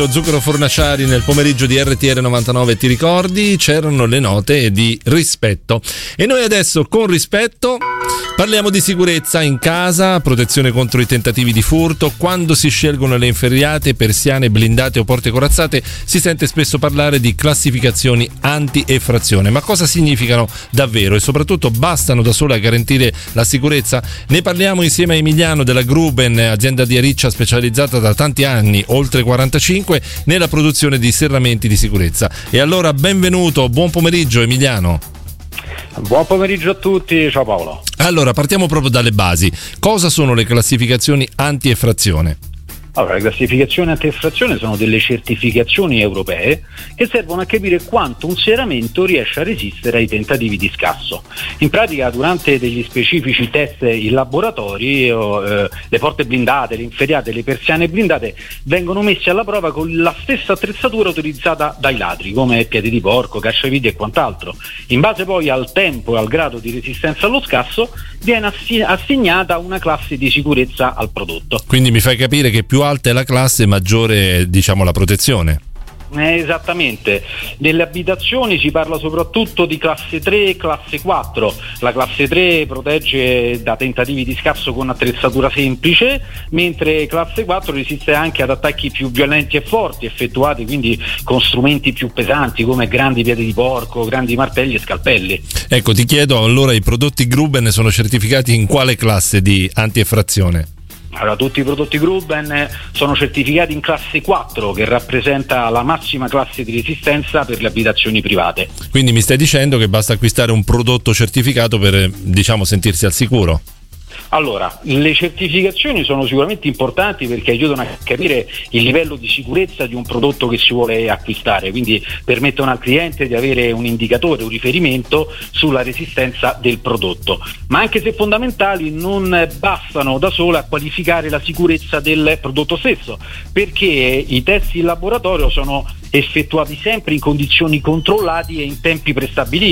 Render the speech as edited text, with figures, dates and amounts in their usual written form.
Lo Zucchero Fornaciari nel pomeriggio di RTR 99, ti ricordi? C'erano le note di rispetto. E noi adesso con rispetto parliamo di sicurezza in casa, protezione contro i tentativi di furto. Quando si scelgono le inferriate, persiane blindate o porte corazzate, si sente spesso parlare di classificazioni anti-effrazione. Ma cosa significano davvero e soprattutto bastano da sole a garantire la sicurezza? Ne parliamo insieme a Emiliano della Gruben, azienda di Ariccia specializzata da tanti anni, oltre 45, nella produzione di serramenti di sicurezza. E allora benvenuto, buon pomeriggio Emiliano. Buon pomeriggio a tutti, ciao Paolo. Allora partiamo proprio dalle basi. Cosa sono le classificazioni anti-effrazione? Allora, le classificazioni anti-effrazione sono delle certificazioni europee che servono a capire quanto un serramento riesce a resistere ai tentativi di scasso. In pratica, durante degli specifici test in laboratori, le porte blindate, le inferriate, le persiane blindate vengono messe alla prova con la stessa attrezzatura utilizzata dai ladri, come piedi di porco, cacciaviti e quant'altro. In base poi al tempo e al grado di resistenza allo scasso viene assegnata una classe di sicurezza al prodotto. Quindi mi fai capire che più alta è la classe, maggiore, diciamo, la protezione. Esattamente, nelle abitazioni si parla soprattutto di classe 3 e classe 4. La classe 3 protegge da tentativi di scasso con attrezzatura semplice, mentre classe 4 resiste anche ad attacchi più violenti e forti, effettuati quindi con strumenti più pesanti come grandi piedi di porco, grandi martelli e scalpelli. Ecco, ti chiedo allora, i prodotti Gruben sono certificati in quale classe di anti-effrazione? Allora, tutti i prodotti Gruben sono certificati in classe 4, che rappresenta la massima classe di resistenza per le abitazioni private. Quindi mi stai dicendo che basta acquistare un prodotto certificato per, diciamo, sentirsi al sicuro? Allora, le certificazioni sono sicuramente importanti perché aiutano a capire il livello di sicurezza di un prodotto che si vuole acquistare, quindi permettono al cliente di avere un indicatore, un riferimento sulla resistenza del prodotto. Ma anche se fondamentali, non bastano da sole a qualificare la sicurezza del prodotto stesso, perché i test in laboratorio sono effettuati sempre in condizioni controllate e in tempi prestabiliti.